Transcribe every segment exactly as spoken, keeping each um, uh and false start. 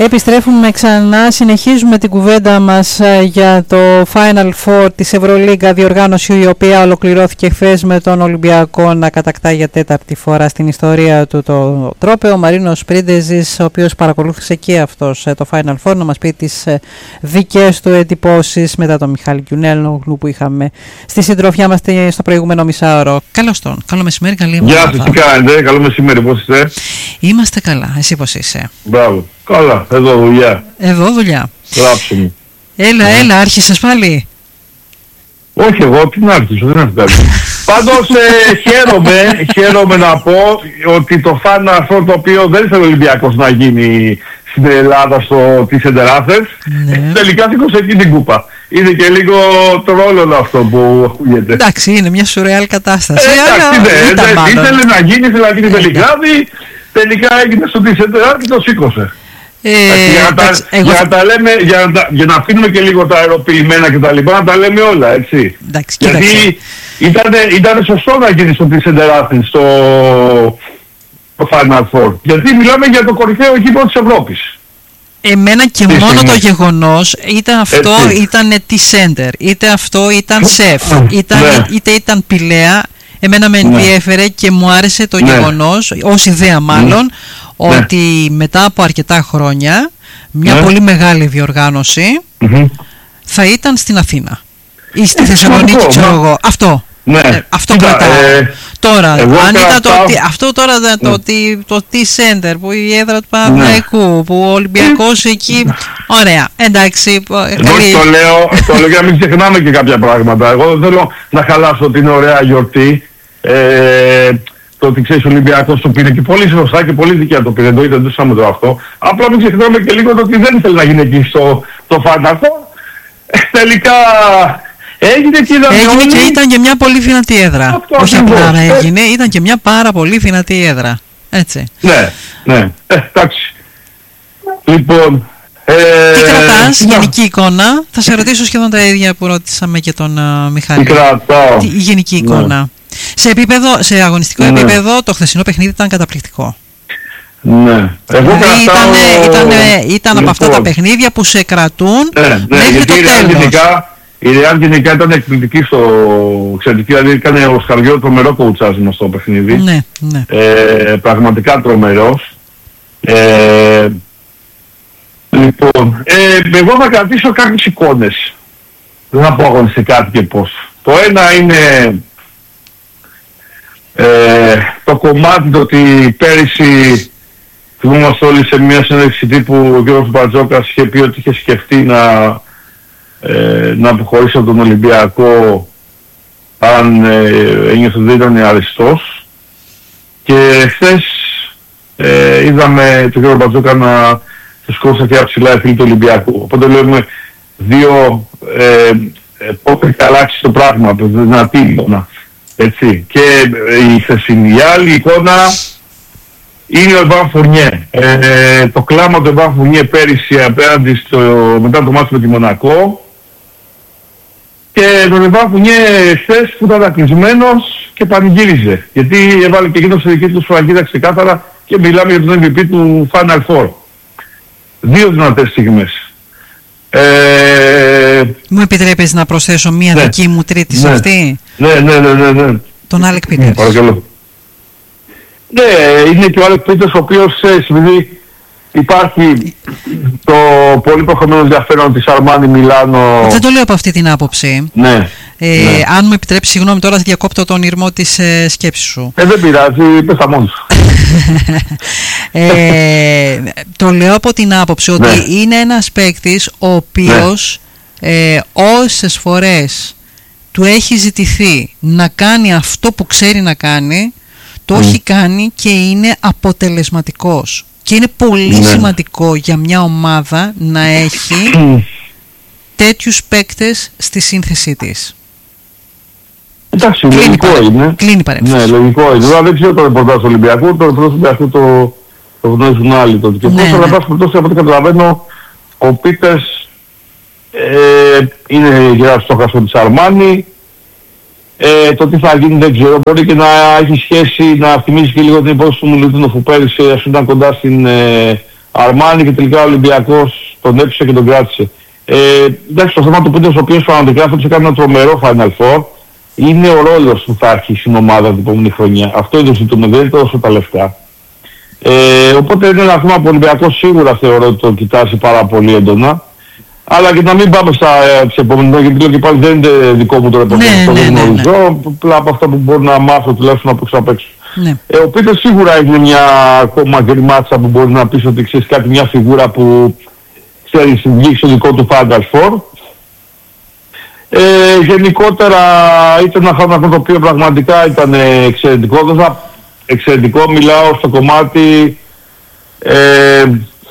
Επιστρέφουμε ξανά, συνεχίζουμε την κουβέντα μας για το Final Four της Ευρωλίγκα, διοργάνωση η οποία ολοκληρώθηκε χθες με τον Ολυμπιακό να κατακτά για τέταρτη φορά στην ιστορία του το τρόπαιο. Ο Μαρίνος Πρίντεζης, ο οποίος παρακολούθησε και αυτός το Final Four, να μας πει τις δικές του εντυπώσεις μετά τον Μιχάλη Κιουνέλογλου που είχαμε στη συντροφιά μας στο προηγούμενο μισάωρο. Καλώς τον, καλό μεσημέρι, καλή εβδομάδα. Γεια σας, τι κάνετε, καλό μεσημέρι, πώς είστε? Είμαστε καλά, εσύ πώς είσαι? Μπράβο. Καλά, εδώ δουλειά. Εδώ δουλειά. Γράψουμε. Έλα, ε. έλα, άρχισες πάλι? Όχι εγώ, τι να άρχισω, δεν άρχισα. Πάντως ε, χαίρομαι, χαίρομαι να πω ότι το Final αυτό το οποίο δεν ήθελε ο Ολυμπιακός να γίνει στην Ελλάδα στο τι Center Athens, ναι. τελικά σήκωσε εκεί την κούπα. Είναι και λίγο τρόλο αυτό που ακούγεται. Εντάξει, είναι μια σουρεάλ κατάσταση. Ε, εντάξει, ναι, ναι, ήθελε να γίνει, ήθελε να γίνει Βελιγράδι, τελικά έγινε στο τι Center Athens και το σήκωσε. Ε, για, να τα, εγώ... για, να τα λέμε, για, να τα, για να αφήνουμε και λίγο τα αεροποιημένα και τα λοιπά, να τα λέμε όλα, έτσι. Εντάξει, γιατί ήταν, ήταν σωστό να γίνει στο τι Center Athens στο, στο Final Four. Γιατί μιλάμε για το κορυφαίο γήπεδο της Ευρώπης. Εμένα και τι μόνο το γεγονός, είτε αυτό έτσι. Ήταν τι Center, είτε αυτό ήταν σεφ, ήταν, ναι. είτε ήταν Πηλαία, εμένα με ενδιέφερε ναι. και μου άρεσε το ναι. γεγονός, ως ιδέα μάλλον, ναι. ότι ναι. μετά από αρκετά χρόνια μια ναι. πολύ μεγάλη διοργάνωση mm-hmm. θα ήταν στην Αθήνα ή στη Θεσσαλονίκη, ξέρω εγώ. Αυτό. Ναι. Ε, αυτό κρατάω. Ε, τώρα, αν ήταν το, αυτό τώρα ναι. το, το T-Center που η έδρα του Παναθηναϊκού, ναι. που ο Ολυμπιακός εκεί, ωραία, εντάξει. Εγώ το λέω, το λέω για να μην ξεχνάμε και κάποια πράγματα. Εγώ δεν θέλω να χαλάσω την ωραία γιορτή. Ε, το ότι ξέρεις ο Ολυμπιακός το πήρε και πολύ σωστά και πολύ δικαία το πήρε, εννοείται, δεν το σάμε το αυτό. Απλά μην ξεχνάμε και λίγο το ότι δεν ήθελε να γίνει εκεί στο το φάνταστο. Τελικά έγινε και είδαμε έγινε όλοι. Και ήταν και μια πολύ δυνατή έδρα. Αυτό όχι απλά έγινε, ήταν και μια πάρα πολύ δυνατή έδρα. Έτσι. Ναι, ναι, ε, εντάξει. Λοιπόν... Ε, τι κρατάς, να. γενική εικόνα? Θα σε ρωτήσω σχεδόν τα ίδια που ρώτησαμε και τον uh, Μιχάλη. Τι κρατάω. Τι, η γενική εικόνα. Ναι. Σε, επίπεδο, σε αγωνιστικό ναι. επίπεδο το χθεσινό παιχνίδι ήταν καταπληκτικό. Ναι. Εγώ δηλαδή κρατάω... ήταν, ήταν, ήταν από αυτά τα παιχνίδια που σε κρατούν ναι, ναι, μέχρι γιατί το τέλος. Η Ρεάλ γενικά ήταν εκπληκτική στο εξαιρετική, δηλαδή έκανε ο Σκαριό τρομερό κοουτσάρισμα στο παιχνίδι. Ναι, ναι. Ε, πραγματικά τρομερός. Ε, λοιπόν, ε, εγώ θα κρατήσω κάποιες εικόνες. Δεν θα πω αγωνιστικά τι και πώς. Το ένα είναι ε, το κομμάτι το ότι πέρυσι θυμόμαστε όλοι σε μια συνέντευξη τύπου ο κ. Μπατζόκας είχε πει ότι είχε σκεφτεί να Ε, να αποχωρήσει από τον Ολυμπιακό αν ε, ένιωθε ότι ήταν αριστός, και χθες ε, είδαμε τον κύριο Μπατζόκα να σκόψει και ψηλά φίλοι του Ολυμπιακού, οπότε λέμε δύο ε, ε, πότε θα αλλάξει το πράγμα, δυνατή εικόνα, έτσι. Και ε, η χθεσινή η άλλη εικόνα είναι ο Εμπάν Φουρνιέ. Ε, το κλάμα του Εμπάν Φουρνιέ πέρυσι απέναντι στο, μετά το μάτι με τη Μονακό, και τον Εμπάν Φουρνιέ χθες που ήταν δακρυσμένος και πανηγύριζε, γιατί έβαλε και εκείνο σε δική του σφραγίδα ξεκάθαρα, και μιλάμε για τον εμ βι πι του Final Four. Δύο δυνατές στιγμές. Ε, Μου επιτρέπεις να προσθέσω μία ναι, δική μου τρίτη σε ναι, αυτή? Ναι, ναι, ναι, ναι, ναι. Τον Άλεκ Πίτερς. Παρακαλώ. Ναι, είναι και ο Άλεκ Πίτερς, ο οποίος επειδή υπάρχει το πολύ προχωρημένο ενδιαφέρον της Αρμάνι Μιλάνο. Δεν το λέω από αυτή την άποψη. Ναι. Ε, ναι. Αν μου επιτρέψει, συγγνώμη, τώρα θα διακόπτω τον ήρμο της ε, σκέψης σου. Ε, δεν πειράζει, πες τα μόνος. ε, το λέω από την άποψη ότι ναι. είναι ένας παίκτης ο οποίος ναι. ε, όσες φορές του έχει ζητηθεί να κάνει αυτό που ξέρει να κάνει, το mm. έχει κάνει και είναι αποτελεσματικός. Και είναι πολύ ναι. σημαντικό για μια ομάδα να έχει τέτοιους παίκτες στη σύνθεσή της. Εντάξει, κλείνει λογικό παρέ... είναι. Κλείνει παρέμβαση. Ναι, λογικό είναι. Τώρα δεν ξέρω το ρεπορτάζ του Ολυμπιακού, το ρεπορτάζ του Ολυμπιακού το, το γνωρίζουν άλλοι τότε. Και πώς, αλλά πάση περιπτώσει, από ό,τι καταλαβαίνω, ο Πίτερς ε, είναι γεράς στο χασό της Αρμάνι. Ε, το τι θα γίνει δεν ξέρω, μπορεί και να έχει σχέση, να θυμίσει και λίγο την υπόθεση του Μιλουτίνοφ που πέρυσι ήταν κοντά στην ε, Αρμάνι και τελικά ο Ολυμπιακός τον έψησε και τον κράτησε. Ε, εντάξει, το θέμα του Πίτερς, ο οποίος πραγματικά θα τους έκανε ένα τρομερό Final Four, είναι ο ρόλος που θα έχει στην ομάδα την επόμενη χρονιά. Αυτό είναι το ζητούμε, δεν είναι τόσο τα λεφτά. Ε, οπότε είναι ένα θέμα που ο Ολυμπιακός σίγουρα θεωρώ ότι το κοιτάζει πάρα πολύ έντονα. Αλλά και να μην πάμε στα επόμενα, γιατί λέω και πάλι δεν είναι δικό μου το ρεπορτάζ, ναι, το ναι, δεν γνωρίζω, ναι, απλά από αυτά που μπορώ να μάθω τουλάχιστον από έξω απ' έξω. Ναι. Ε, ο Πίτερς σίγουρα έχει μια ακόμα γκριμάτσα που μπορεί να πεις ότι ξέρεις κάτι, μια φιγούρα που ξέρεις βγήκε στο δικό του Final Four. Ε, γενικότερα ήταν ένα χρόνο το οποίο πραγματικά ήταν εξαιρετικό. Δεν θα εξαιρετικό, μιλάω στο κομμάτι ε,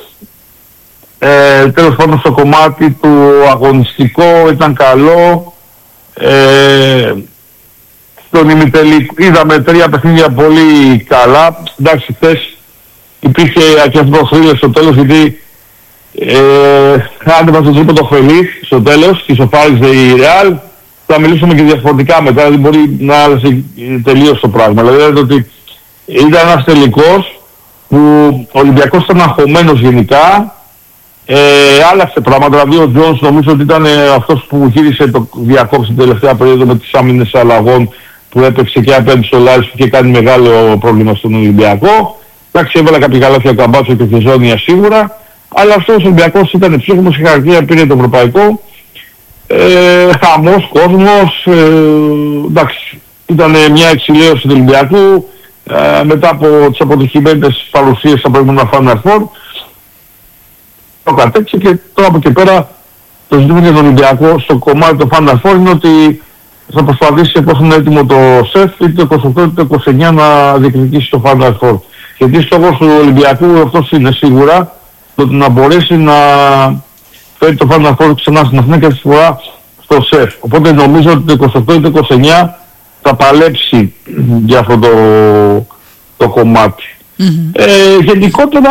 ε, τέλος πάντων στο κομμάτι του αγωνιστικό ήταν καλό. Ε, στον ημιτελικό είδαμε τρία παιχνίδια πολύ καλά. Εντάξει, χθες υπήρχε και αυτό το θρύλες στο τέλος, γιατί ε, αν δεν το τρίπο το Φελίχ στο τέλος και ισοφάριζε η Ρεάλ, θα μιλήσουμε και διαφορετικά μετά, δηλαδή μπορεί να άλλασε τελείως το πράγμα. Δηλαδή ότι ήταν ένας τελικός που ο Ολυμπιακός ήταν αγχωμένος γενικά, ε, άλλαξε πράγματα. Δηλαδή ο Τζόνς νομίζω ότι ήταν ε, αυτός που γύρισε το διακόψη την τελευταία περίοδο με τις άμυνες αλλαγών που έπαιξε και απέναντι στο Λάρις που είχε κάνει μεγάλο πρόβλημα στον Ολυμπιακό. Εντάξει, έβαλε κάποια καλάθια ο Καμπάτσο και τη Ζώνια σίγουρα, αλλά αυτός ο Ολυμπιακός ήταν ψύχημος, η χαρακτήρα πήρε το ευρωπαϊκό. Ε, χαμός, κόσμος, ε, εντάξει, ήταν μια εξηλαίωση του Ολυμπιακού ε, μετά από τις αποτυχημένες παρουσίες στα προηγούμενα Final Four. Το κατέξε και τώρα από και πέρα το ζητούμενο για τον Ολυμπιακό στο κομμάτι του Final Four είναι ότι θα προσπαθήσει εφόσον είναι έτοιμο το ΣΕΦ είτε το είκοσι οκτώ είτε το είκοσι εννιά να διεκδικήσει το Final Four. Γιατί στόχος του Ολυμπιακού αυτός είναι σίγουρα το να μπορέσει να φέρει το Final Four ξανά στην Αθήνα και αυτή τη φορά στο ΣΕΦ. Οπότε νομίζω ότι το είκοσι οκτώ είτε είκοσι εννιά θα παλέψει για αυτό το, το κομμάτι. Mm-hmm. Ε, γενικότερα,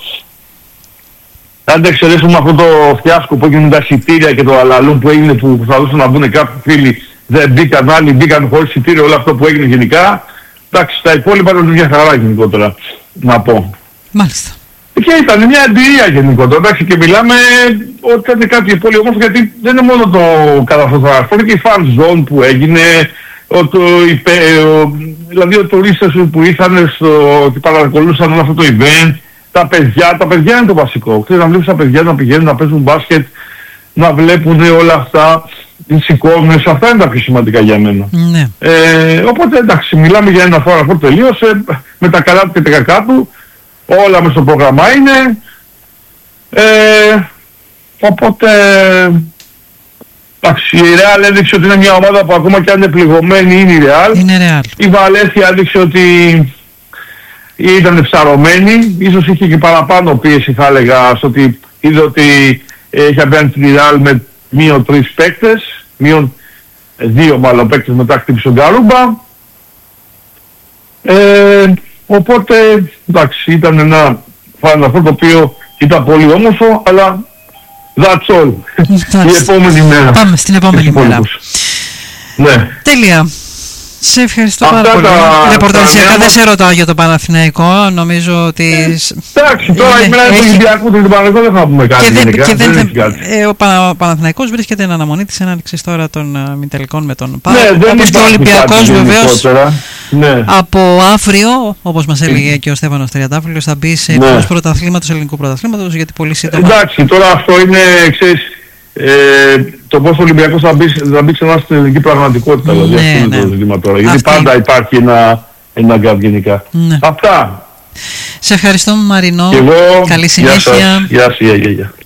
αν δεν εξαιρέσουμε αυτό το φιάσκο που έγινε με τα εισιτήρια και το αλαλούν που έγινε που προσπαθούσαν να μπουν κάποιοι φίλοι, δεν μπήκαν, άλλοι μπήκαν χωρίς εισιτήριο, όλο αυτό που έγινε γενικά, εντάξει, τα υπόλοιπα είναι μια χαρά γενικότερα, να πω. Μάλιστα. Και ήταν μια εμπειρία γενικότερα, εντάξει, και μιλάμε ότι ήταν κάτι πολύ όμορφο, γιατί δεν είναι μόνο το καταστροφικό, είναι και η fan zone που έγινε, ο, το, υπε, ο, δηλαδή οι τουρίστες που ήρθαν στο, και παρακολούσαν όλο αυτό το event, τα παιδιά, τα παιδιά είναι το βασικό. Ξέρεις, να βλέπεις τα παιδιά να πηγαίνουν να παίζουν μπάσκετ, να βλέπουν όλα αυτά, τις εικόνες, αυτά είναι τα πιο σημαντικά για μένα. Ναι. Ε, οπότε εντάξει, μιλάμε για ένα φόρο, αυτό τελείωσε, με τα καλά του και τα κακά του, όλα μες στο πρόγραμμα είναι. Ε, οπότε, εντάξει, η Real έδειξε ότι είναι μια ομάδα που ακόμα και αν είναι πληγωμένη είναι η Real. Είναι Real. Η Βαλένθια έδειξε ότι ήταν ψαρωμένη, ίσως είχε και παραπάνω πίεση θα έλεγα, στο ότι είδε ότι είχε απέναντι την Real με μείον τρεις παίκτες, μείον δύο μάλλον παίκτες μετά χτύπησε τον Γκαρούμπα. Ε, οπότε, εντάξει, ήταν ένα Final Four το οποίο ήταν πολύ όμορφο, αλλά that's all. Η επόμενη μέρα. Πάμε στην επόμενη μέρα. Ναι. Τέλεια. Σε ευχαριστώ πάρα πολύ. Ρεπορταζιακά δεν σε ρωτάω για το Παναθηναϊκό. Νομίζω ότι... Εντάξει, τώρα η μέρα του Ολυμπιακού του Παναθηναϊκού δεν θα πούμε κάτι. Και δεν, γενικά, και δεν, δεν δεν ε, ο Πα, Παναθηναϊκός βρίσκεται εν αναμονή της έναρξης τώρα των uh, μη τελικών με τον ΠΑΟΚ. Ναι, όπως και ο Ολυμπιακός βεβαίως ναι. από αύριο, όπως μας έλεγε και ο Στέφανος Τριαντάφυλλος, θα μπει σε εκτός ναι. πρωταθλήματος, ελληνικού πρωταθλήματος, γιατί πολύ σύντομα... Εντάξει, τώρα αυτό είναι, ξέρεις, ε, το πώς ο Ολυμπιακός θα μπει, θα μπει ξανά στην ελληνική πραγματικότητα, δηλαδή ναι, αυτό είναι ναι. το ζήτημα τώρα. Γιατί αυτή... πάντα υπάρχει ένα, ένα γκάπ γενικά. Ναι. Αυτά. Σε ευχαριστώ Μαρινό. Και εγώ, καλή συνέχεια. Γεια σας. Γεια σας. Γεια, γεια.